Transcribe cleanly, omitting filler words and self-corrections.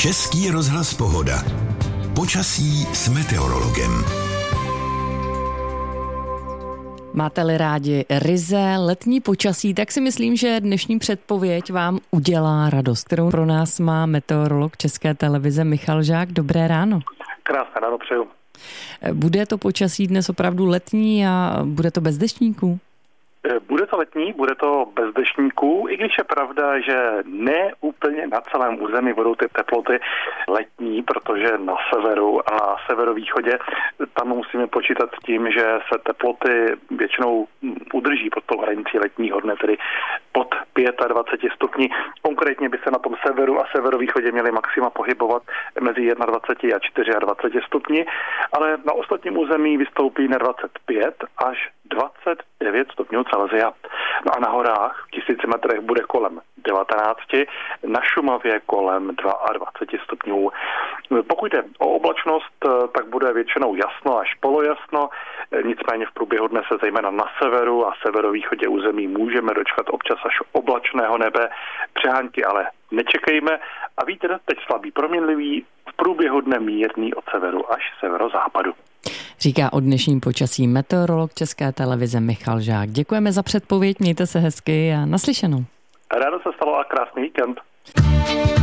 Český rozhlas Pohoda. Počasí s meteorologem. Máte-li rádi ryze letní počasí, tak si myslím, že dnešní předpověď vám udělá radost, kterou pro nás má meteorolog České televize Michal Žák. Dobré ráno. Krásné ráno přeju. Bude to počasí dnes opravdu letní a bude to bez deštníků? Bude to letní, bude to bez deštníků, i když je pravda, že ne úplně na celém území budou ty teploty letní, protože na severu a na severovýchodě tam musíme počítat s tím, že se teploty většinou udrží pod tou hranicí letního dne, tedy pod 25 stupni. Konkrétně by se na tom severu a severovýchodě měly maxima pohybovat mezi 21 a 24 stupni, ale na ostatním území vystoupí na 25 až 29 stupňů Celsia. No a na horách v 1000 metrech bude kolem 19, na Šumavě kolem 22 stupňů. Pokud jde o oblačnost, tak bude většinou jasno až polojasno, nicméně v průběhu dne se zejména na severu a severovýchodě území můžeme dočkat občas až oblačného nebe. Přehánky ale nečekejme a vítr teď slabý proměnlivý, v průběhu dne mírný od severu až severozápadu. Říká o dnešním počasí meteorolog České televize Michal Žák. Děkujeme za předpověď, mějte se hezky a naslyšenou. Rádo se stalo a krásný víkend.